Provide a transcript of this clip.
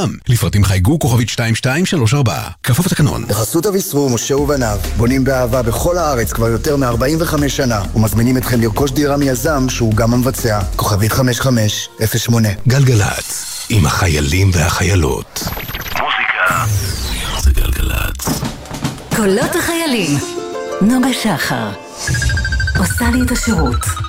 בעולם. לפרטים חייגו כוכבית 2234. כפוף לתקנון. בחסות אביסרו, משה ובניו, בונים באהבה בכל הארץ כבר יותר מ-45 שנה, ומזמינים אתכם לרכוש דירה מיזם שהוא גם המבצע. כוכבית 5508. גלגלץ, עם החיילים והחיילות. מוזיקה זה גלגלץ. קולות החיילים. נוגה שחר עושה לי את השירות.